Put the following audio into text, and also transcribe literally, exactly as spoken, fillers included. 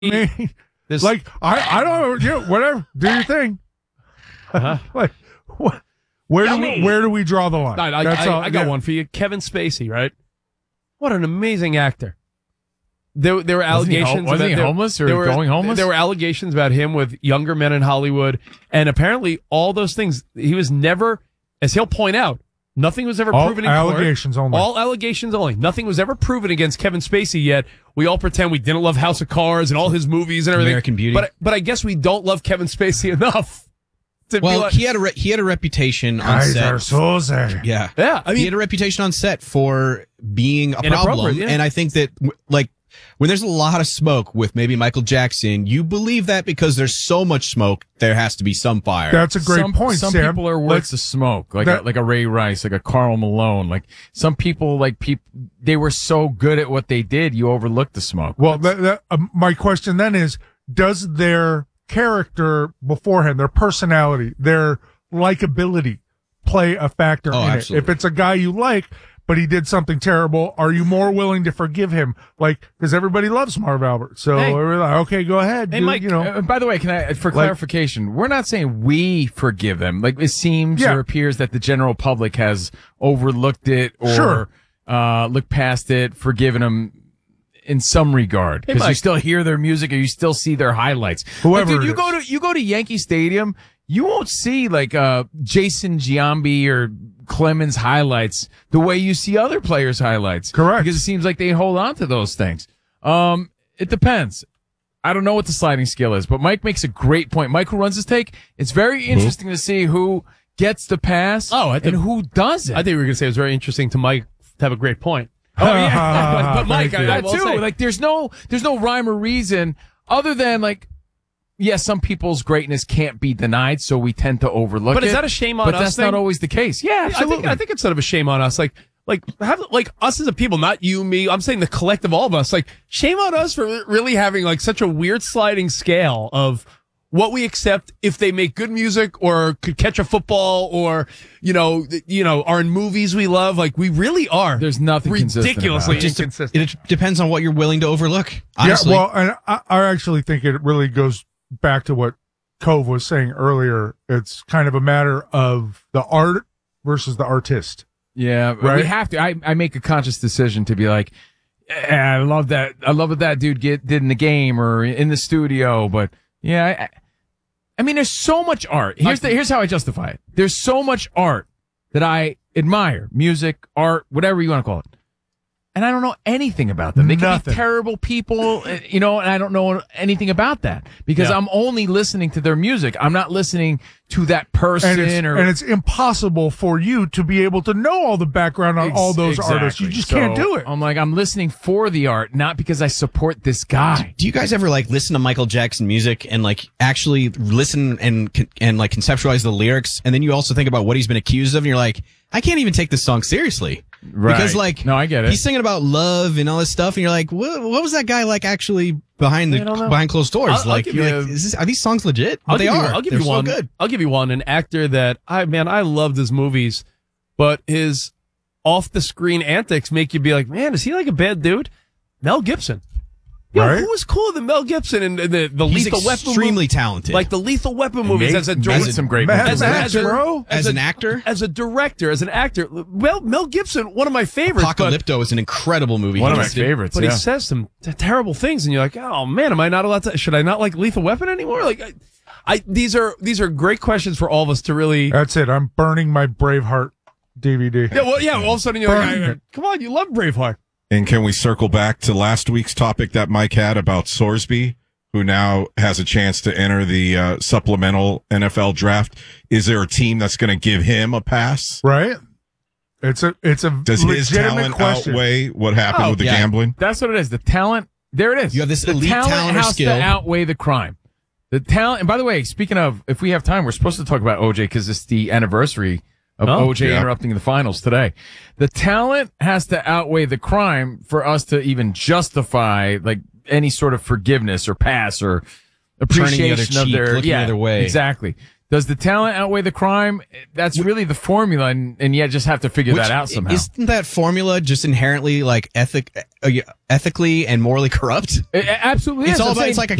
mean, This, like I, I don't, you know, whatever, do your thing. uh-huh. Like, what, where do we, where do we draw the line? I, I, That's I, all, I got yeah. one for you, Kevin Spacey. Right? What an amazing actor. There, there were allegations. Was he, ho- was about, he there, homeless or there were, going homeless? There were allegations about him with younger men in Hollywood, and apparently all those things. He was never, as he'll point out, nothing was ever All proven in allegations court. only. All allegations only. Nothing was ever proven against Kevin Spacey yet. We all pretend we didn't love House of Cards and all his movies and everything. American Beauty. But but I guess we don't love Kevin Spacey enough. To Well, be like, he had a re- he had a reputation on set. Kaiser Soze. Yeah, Yeah, I he mean- had a reputation on set for being a Inappropriate, problem, yeah. and I think that w- like when there's a lot of smoke with maybe Michael Jackson, you believe that because there's so much smoke, there has to be some fire. That's a great some, point, Some Sam. people are worth Let's- the smoke, like that- a, like a Ray Rice, like a Karl Malone. Like some people, like people, they were so good at what they did, you overlooked the smoke. Well, that, that, uh, my question then is, does their character beforehand, their personality, their likability play a factor Oh, in absolutely. it? If it's a guy you like, but he did something terrible, are you more willing to forgive him? Like, because everybody loves Marv Albert. So, Hey. we're like, okay, go ahead. Hey, dude, Mike, you know. Uh, by the way, can I, for clarification, we're not saying we forgive them. Like it seems Yeah. or appears that the general public has overlooked it or Sure. uh, looked past it, forgiven them in some regard Hey, because you Mike. still hear their music or you still see their highlights. Whoever Like, dude, it you is. go to you go to Yankee Stadium, you won't see like uh, Jason Giambi or Clemens highlights the way you see other players' highlights. Correct. Because it seems like they hold on to those things. Um, it depends. I don't know what the sliding scale is, but Mike makes a great point. Mike, who runs his take, it's very interesting to see who gets the pass Oh, I think- and who doesn't. I think we were going to say it was very interesting to Mike to have a great point. Oh yeah, but, but Mike, Thank you. I, I that will too. say, Like, there's no, there's no rhyme or reason other than like, yes, some people's greatness can't be denied, so we tend to overlook But it. is that a shame on But us that's thing? not always the case. Yeah, I absolutely. think I think it's sort of a shame on us. Like like have like us as a people, not you, me. I'm saying the collective, all of us. Like shame on us for really having like such a weird sliding scale of what we accept if they make good music or could catch a football or you know th- you know are in movies we love. Like we really are. There's nothing consistent ridiculously about it. just de- inconsistent. it depends on what you're willing to overlook. Honestly, Yeah, well, and I, I actually think it really goes back to what Cove was saying earlier. It's kind of a matter of the art versus the artist. Yeah, but Right? we have to. I, I make a conscious decision to be like, eh, I love that. I love what that dude get, did in the game or in the studio. But yeah, I, I mean, there's so much art. Here's the, here's how I justify it. There's so much art that I admire, music, art, whatever you want to call it. And I don't know anything about them. They can Nothing. be terrible people, eh, you know, and I don't know anything about that because Yeah. I'm only listening to their music. I'm not listening to that person And it's, or and it's impossible for you to be able to know all the background on Ex- all those artists. You exactly. just So, can't do it. I'm like, I'm listening for the art, not because I support this guy. do you guys ever like listen to Michael Jackson music and like actually listen and and like conceptualize the lyrics, and then you also think about what he's been accused of, and you're like, I can't even take this song seriously. Right. Because like, No, I get it. He's singing about love and all this stuff, and you're like, what, what was that guy like actually behind the I don't know. behind closed doors? I'll- I'll like, give you're you like, a- is this, are these songs legit? But I'll they give are. You, I'll give They're you so one. good. I'll give you one. An actor that I man, I loved his movies, but his off the screen antics make you be like, man, is he like a bad dude? Mel Gibson. Yo, Right? who was cooler than Mel Gibson in the the, the He's Lethal Weapon? extremely movie? talented. Like the Lethal Weapon movies made- as a made director. some great Mad movies. As, a, Max, as, a, bro. As a- an actor? as a director, as an actor. Well, Mel Gibson, one of my favorites. but- Apocalypto is an incredible movie. One of He my just did- favorites. But yeah. he says some t- terrible things, and you're like, "Oh man, am I not allowed to? Should I not like Lethal Weapon anymore?" Like, I, I these are these are great questions for all of us to really. That's it. I'm burning my Braveheart D V D. Yeah, well, yeah. All of a sudden, you're like, Burn I- it. "Come on, you love Braveheart." And can we circle back to last week's topic that Mike had about Sorsby, who now has a chance to enter the uh, supplemental N F L draft? Is there a team that's going to give him a pass? Right? It's a it's a Does his legitimate talent question. outweigh what happened Oh, with the yeah. gambling? That's what it is. The talent, there it is. You have this the elite talent, talent or has skill. to outweigh the crime. The talent, and by the way, speaking of, if we have time, we're supposed to talk about O J because it's the anniversary of Oh, O J yeah. interrupting the finals today. The talent has to outweigh the crime for us to even justify like any sort of forgiveness or pass or Turning the other appreciation of cheek, their looking the yeah, other way. Exactly. Does the talent outweigh the crime? That's really the formula, and, and you just have to figure Which, that out somehow. Isn't that formula just inherently like ethic, uh, ethically and morally corrupt? It, it absolutely It's is. all I'm about, saying- it's like a